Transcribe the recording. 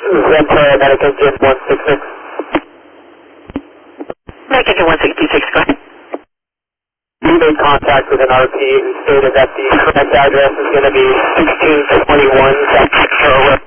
Ventura, Medic Engine 166. Medic Engine 166, go ahead. You made contact with an RP who stated that the correct address is going to be 1621 South Shore Road.